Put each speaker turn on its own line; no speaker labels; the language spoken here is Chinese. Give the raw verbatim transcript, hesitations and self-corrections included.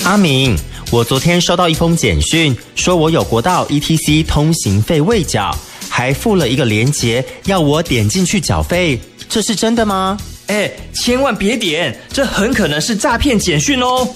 阿明，我昨天收到一封简讯，说我有国道 E T C 通行费未缴，还附了一个连结，要我点进去缴费，这是真的吗？
哎，千万别点，这很可能是诈骗简讯哦。